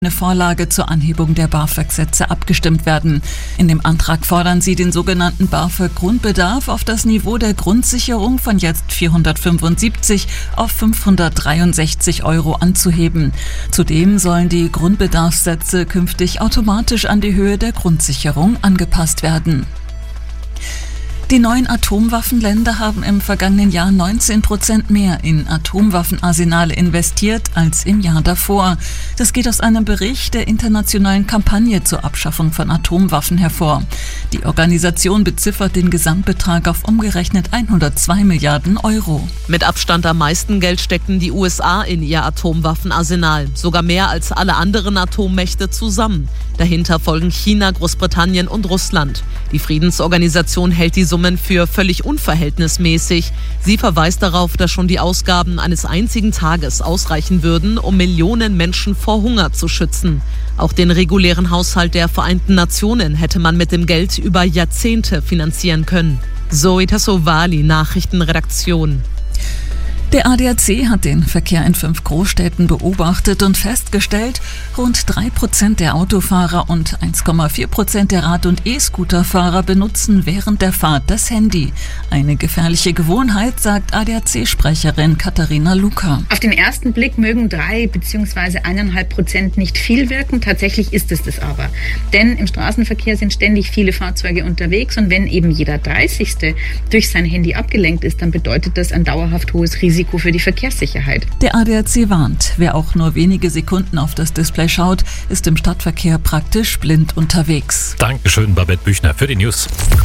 eine Vorlage zur Anhebung der BAföG-Sätze abgestimmt werden. In dem Antrag fordern sie, den sogenannten BAföG-Grundbedarf auf das Niveau der Grundsicherung von jetzt 475 auf 563 € anzuheben. Zudem sollen die Grundbedarfssätze künftig automatisch an die Höhe der Grundsicherung angepasst werden. Die neuen Atomwaffenländer haben im vergangenen Jahr 19% mehr in Atomwaffenarsenale investiert als im Jahr davor. Das geht aus einem Bericht der internationalen Kampagne zur Abschaffung von Atomwaffen hervor. Die Organisation beziffert den Gesamtbetrag auf umgerechnet 102 Milliarden €. Mit Abstand am meisten Geld steckten die USA in ihr Atomwaffenarsenal, sogar mehr als alle anderen Atommächte zusammen. Dahinter folgen China, Großbritannien und Russland. Die Friedensorganisation hält die Summen für völlig unverhältnismäßig. Sie verweist darauf, dass schon die Ausgaben eines einzigen Tages ausreichen würden, um Millionen Menschen vor Hunger zu schützen. Auch den regulären Haushalt der Vereinten Nationen hätte man mit dem Geld über Jahrzehnte finanzieren können. Zoe Tassovali, Nachrichtenredaktion. Der ADAC hat den Verkehr in 5 Großstädten beobachtet und festgestellt, rund 3% der Autofahrer und 1,4% der Rad- und E-Scooterfahrer benutzen während der Fahrt das Handy. Eine gefährliche Gewohnheit, sagt ADAC-Sprecherin Katharina Luca. Auf den ersten Blick mögen 3 bzw. 1,5% nicht viel wirken, tatsächlich ist es das aber. Denn im Straßenverkehr sind ständig viele Fahrzeuge unterwegs und wenn eben jeder 30. durch sein Handy abgelenkt ist, dann bedeutet das ein dauerhaft hohes Risiko für die Verkehrssicherheit. Der ADAC warnt, wer auch nur wenige Sekunden auf das Display schaut, ist im Stadtverkehr praktisch blind unterwegs. Dankeschön, Babette Büchner, für die News.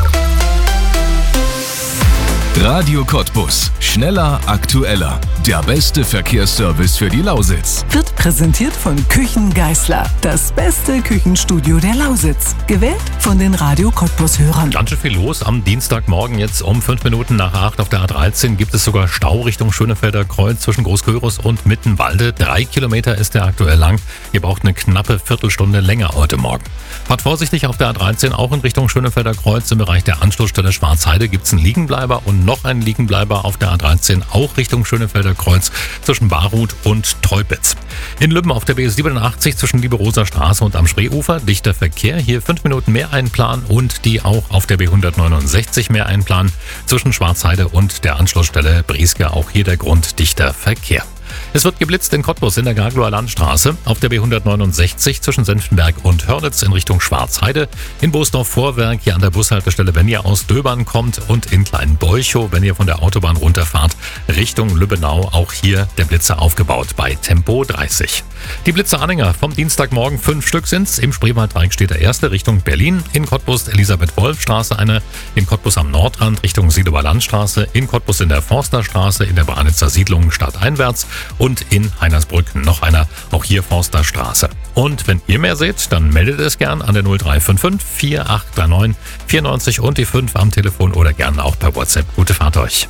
Radio Cottbus. Schneller, aktueller. Der beste Verkehrsservice für die Lausitz. Wird präsentiert von Küchen Geisler. Das beste Küchenstudio der Lausitz. Gewählt von den Radio Cottbus-Hörern. Ganz schön viel los am Dienstagmorgen. Jetzt um 5 Minuten nach 8 auf der A13 gibt es sogar Stau Richtung Schönefelder Kreuz zwischen Großkörus und Mittenwalde. 3 Kilometer ist der aktuell lang. Ihr braucht eine knappe Viertelstunde länger heute Morgen. Fahrt vorsichtig auf der A13 auch in Richtung Schönefelder Kreuz. Im Bereich der Anschlussstelle Schwarzheide gibt es einen Liegenbleiber und noch einen Liegenbleiber auf der A13 auch Richtung Schönefelder Kreuz zwischen Barut und Teupitz. In Lübben auf der B87 zwischen Lieberoser-Straße und am Spreeufer dichter Verkehr. Hier 5 Minuten mehr einplanen und die auch auf der B169 mehr einplanen zwischen Schwarzheide und der Anschlussstelle Brieske. Auch hier der Grund dichter Verkehr. Es wird geblitzt in Cottbus in der Gagloer Landstraße, auf der B169 zwischen Senftenberg und Hörnitz in Richtung Schwarzheide, in Boosdorf-Vorwerk hier an der Bushaltestelle, wenn ihr aus Döbern kommt und in Kleinbeuchow, wenn ihr von der Autobahn runterfahrt, Richtung Lübbenau, auch hier der Blitzer aufgebaut bei Tempo 30. Die Blitzeranhänger vom Dienstagmorgen 5 Stück sind's. Im Spreewaldreieck steht der erste Richtung Berlin, in Cottbus Elisabeth-Wolf-Straße eine, in Cottbus am Nordrand Richtung Siedower Landstraße, in Cottbus in der Forsterstraße, in der Branitzer Siedlung stadteinwärts und in Heinersbrück noch einer, auch hier Forsterstraße. Und wenn ihr mehr seht, dann meldet es gern an der 0355 4839 94 und die 5 am Telefon oder gerne auch per WhatsApp. Gute Fahrt euch.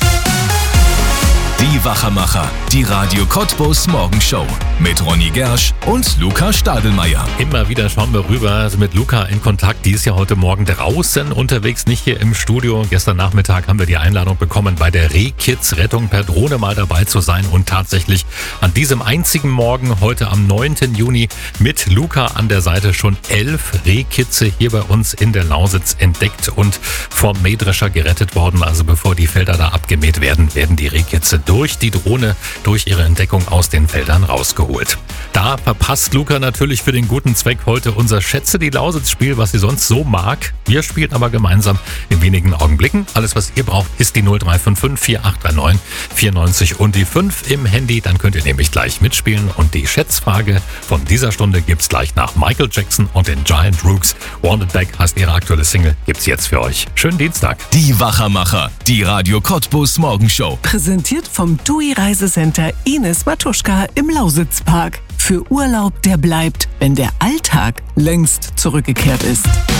Die Wachermacher, die Radio Cottbus Morgenshow mit Ronny Gersch und Luca Stadelmeier. Immer wieder schauen wir rüber mit Luca in Kontakt. Die ist ja heute Morgen draußen unterwegs, nicht hier im Studio. Gestern Nachmittag haben wir die Einladung bekommen, bei der Rehkids-Rettung per Drohne mal dabei zu sein. Und tatsächlich an diesem einzigen Morgen, heute am 9. Juni, mit Luca an der Seite schon 11 Rehkitze hier bei uns in der Lausitz entdeckt und vom Mähdrescher gerettet worden. Also bevor die Felder da abgemäht werden, werden die Rehkitze durch die Drohne, durch ihre Entdeckung aus den Feldern rausgeholt. Da verpasst Luca natürlich für den guten Zweck heute unser Schätze die Lausitz-Spiel, was sie sonst so mag. Wir spielen aber gemeinsam in wenigen Augenblicken. Alles, was ihr braucht, ist die 0355 4839 94 und die 5 im Handy. Dann könnt ihr nämlich gleich mitspielen. Und die Schätzfrage von dieser Stunde gibt's gleich nach Michael Jackson und den Giant Rooks. Wanted Back heißt ihre aktuelle Single. Gibt's jetzt für euch. Schönen Dienstag. Die Wachermacher, die Radio Cottbus Morgenshow. Präsentiert vom TUI Reisecenter Ines Matuschka im Lausitzpark. Für Urlaub, der bleibt, wenn der Alltag längst zurückgekehrt ist.